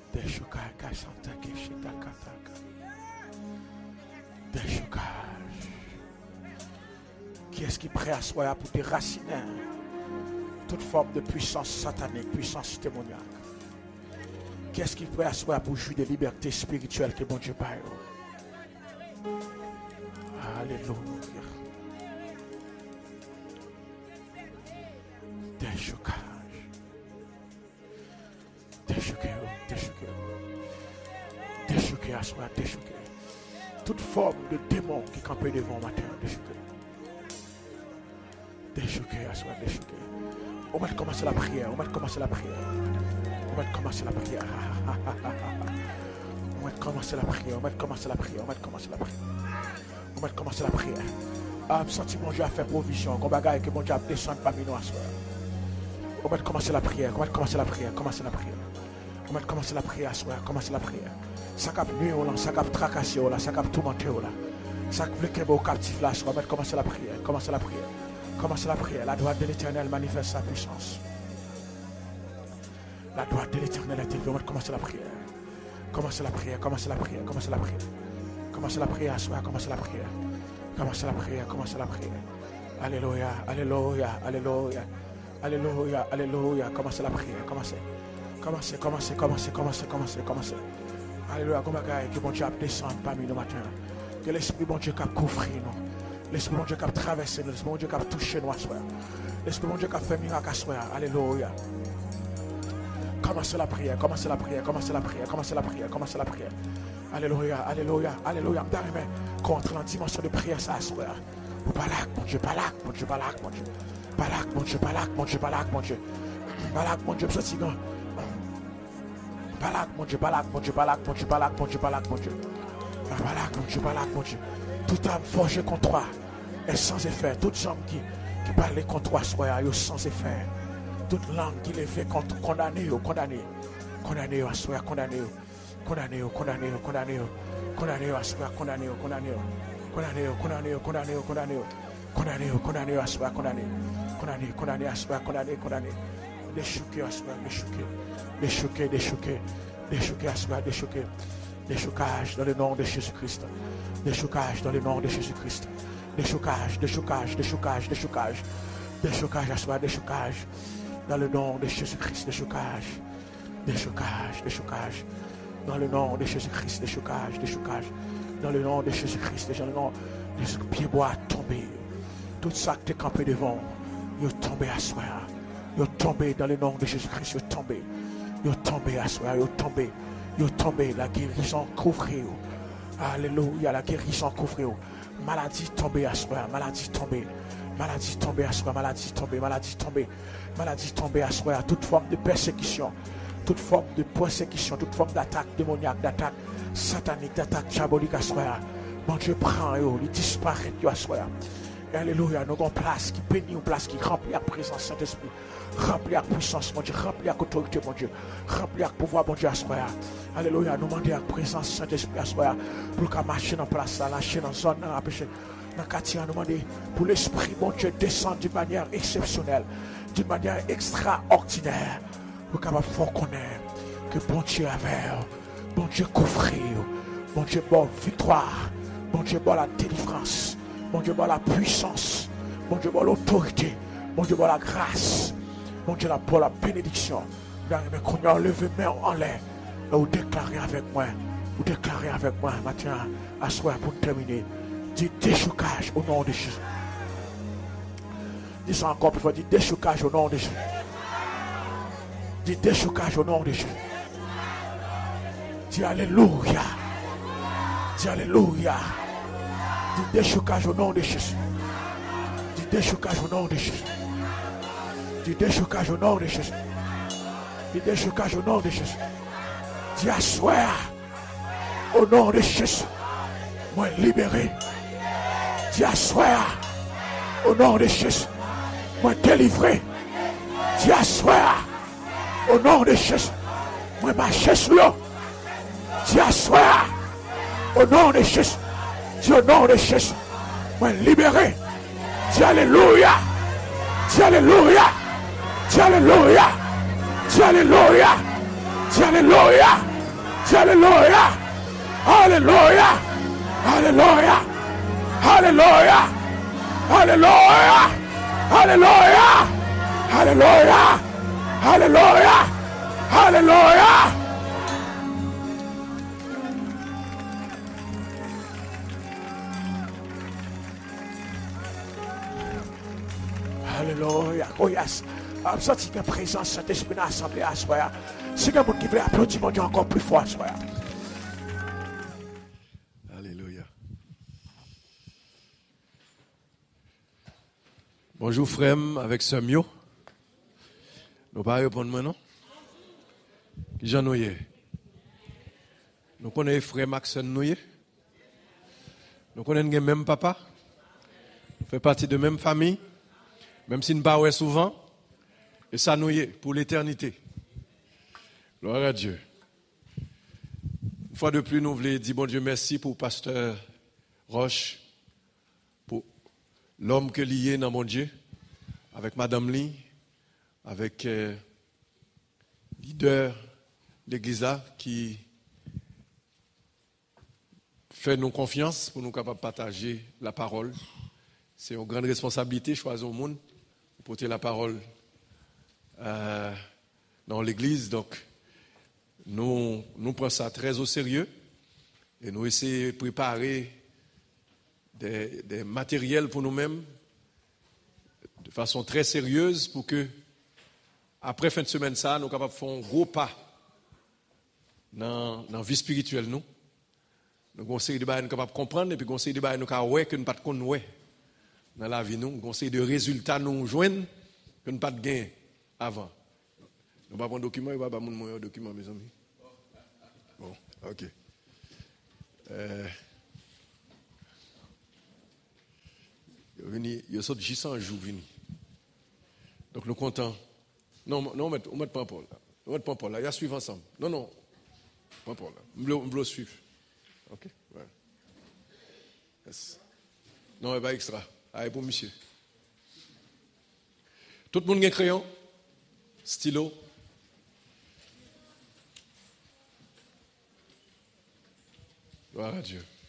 Déchocage, Santa Keshita Kataka. Déchocage. Qui est-ce qui est prêt à soi pour déraciner toute forme de puissance satanique, puissance démoniaque? Qui est-ce qui est prêt à soi pour jouir de liberté spirituelle que bon Dieu parle? Alléluia. Déchocage. Déchoqué à soi, déchoqué. Toute forme de démon qui campait devant ma terre, déchoqué. Déchoqué à soi, déchoqué. On va commencer la prière, on va commencer la prière. On va commencer la prière. On va commencer la prière, on va commencer la prière, on va commencer la prière. On va commencer la prière. Ah, senti mon Dieu a fait provision, qu'on bagaille que mon Dieu a descendu parmi nous à soi. On va commencer la prière, on va commencer la prière, commencer la prière. On va commencer la prière à soi, commencer la prière. Ça cap nuit là, ça cap tracasser là, ça cap tourmenter là. Ça veut que vos captifs là, on va commencer la prière, commencer la prière. Commencer la prière. La droite de l'Éternel manifeste sa puissance. La droite de l'Éternel est élevée. On va commencer la prière. Commencer la prière, commencer la prière, commencer la prière. Commencer la prière à soi, commencer la prière. Commencer la prière, commencer la prière. Alléluia, alléluia, alléluia. Alléluia, alléluia. Commencez la prière, commencez. Commencez, commencez, commencez, commencez, commencez, commencez. Alléluia, comme que mon Dieu descend parmi nous matin. Que l'Esprit mon Dieu qui a couvert nous. L'Esprit mon Dieu qui a traversé nous. L'Esprit mon Dieu qui a touché nous à soi. L'Esprit mon Dieu qui a fait miracle à soi. Alléluia. Commencez la prière, commencez la prière, commencez la prière, commencez la prière, commencez la prière. Alléluia, alléluia, alléluia. Contre la dimension de prière, ça à soi. Balak, mon Dieu, Balak, mon Dieu, Balak, mon Dieu. Balak, mon Dieu, Balak, mon Dieu, Balak, mon Dieu. Balak, mon Dieu, ce tigan. Balak, mon Dieu, Balak, mon Dieu, Balak, mon Dieu, Balak, mon Dieu, Balak, mon Dieu. Balak, mon Dieu, Balak, mon Dieu. Toute âme forgée contre toi est sans effet. Toute âme qui parle contre toi soit sans effet. Toute langue qui les fait contre condamner, condamner. Condamner à soi, condamner. Condamner, condamner, condamner. Condamner à soi, condamner, condamner. Condamner, condamner, condamner, condamner. Condamner, condamner à soi, condamner. Condamner, condamner à soi, condamner, condamner. Déchouquer à soi, déchouquer. Déchouquer, déchouquer. Déchouquer à soi, déchouquer. Déchoucage dans le nom de Jésus-Christ. Déchoucage dans le nom de Jésus-Christ. Déchoucage, déchoucage, déchoucage, déchoucage. Déchoucage à soi, déchoucage. Dans le nom de Jésus-Christ, déchoucage. Déchoucage, déchoucage. Dans le nom de Jésus-Christ, déchoucage, déchoucage. Dans le nom de Jésus-Christ, dans le nom de Jésus-Christ, pied-bois tombé. Tout ça que tu es campé devant, il est tombé à soi. Il est tombé dans le nom de Jésus-Christ, il est tombé. Il est tombé à soi, il est tombé. Il est tombé, la guérison couvrée. Alléluia, la guérison couvrée. Maladie tombée à soi, maladie tombée. Maladie tombée à soi, maladie tombée, maladie tombée. Maladie tombée à soi, toute forme de persécution. Toute forme de persécution, toute forme d'attaque démoniaque, d'attaque satanique, d'attaque diabolique à soi. Mon Dieu prend, il disparaît à soi. Alléluia, nous avons une place qui bénit, une place qui remplit la présence Saint-Esprit. Remplis la puissance, mon Dieu. Remplis la autorité, mon Dieu. Remplis le pouvoir, mon Dieu, à soi. Alléluia. Nous demandons la présence Saint-Esprit à soi. Pour qu'elle marche dans la place, lâcher dans la zone, dans la péché. Dans le quartier, nous demandons pour l'Esprit, mon Dieu, descendre d'une manière exceptionnelle, d'une manière extraordinaire. Pour qu'elle faire connaître que bon Dieu avait, bon Dieu couvrir, bon Dieu, bon victoire, bon Dieu, bon la délivrance, bon Dieu, bon la puissance, bon Dieu, bon l'autorité, bon Dieu, bon la grâce. Mon Dieu, pour la bénédiction. Quand on levé main en l'air, vous déclarez avec moi. Vous déclarez avec moi maintenant, à soi pour terminer. Dis déchoucage au nom de Jésus. Dis ça encore plus fort. Dis déchoucage au nom de Jésus. Dis déchoucage au nom de Jésus. Dis alléluia. Dis alléluia. Dis déchoucage au nom de Jésus. Dis déchoucage au nom de Jésus. Dis déchoucage au nom de Jésus. Dis déchoucage au nom de Jésus. Dis asseoir au nom de Jésus. Moi libéré. Dis asseoir au nom de Jésus. Moi délivré. Dis asseoir au nom de Jésus. Moi marcher sur l'eau. Dis asseoir au nom de Jésus. Dis au nom de Jésus. Moi libéré. Dis alléluia. Dis alléluia. Dis alléluia. Dis alléluia. Dis alléluia. Alléluia. Alléluia. Alléluia. Alléluia. Alléluia. Alléluia. Alléluia. Alléluia. Alléluia. Alléluia. Oh yes. Je sens que la présence de Saint-Esprit dans l'assemblée à soi. Si quelqu'un qui veut applaudir mon Dieu encore plus fort à soi. Alléluia. Bonjour frère avec ce mio. Nous pas répondre maintenant. Qui j'en nouye? Nous connaissons frère Maxon nouye. Nous connaissons le même papa. Nous faisons partie de la même famille. Même si nous ne parlons pas souvent. Et ça nous y est pour l'éternité. Gloire à Dieu. Une fois de plus, nous voulons dire bon Dieu merci pour pasteur Roche, pour l'homme que lié dans mon Dieu, avec Madame Lee, avec leader l'église qui fait nous confiance pour nous capables de partager la parole. C'est une grande responsabilité, choisir au monde, pour porter la parole dans l'église. Donc, nous prenons ça très au sérieux et nous essayons de préparer des matériels pour nous-mêmes de façon très sérieuse pour que, après fin de semaine, ça, nous sommes capables de faire un gros pas dans la vie spirituelle. Nous avons essayé de nous capables de comprendre et puis nous avons essayé de nous capables que nous ne pas de dans la vie. Nous avons essayé de résultats nous joindre que nous ne pas de gain avant. Nous ne pas prendre document, il va pas mon document, mes amis. Bon, ok. Il y a sorti juste un jour venu. Donc nous comptons. Non, on met pas Paul là. On met pas Paul là. Il y a suivre ensemble. Non, pas Paul là. On veut suivre. Ok. Ouais. Yes. Non, il va extra. Allez pour monsieur. Tout le monde a un crayon, stylo. Gloire à Dieu.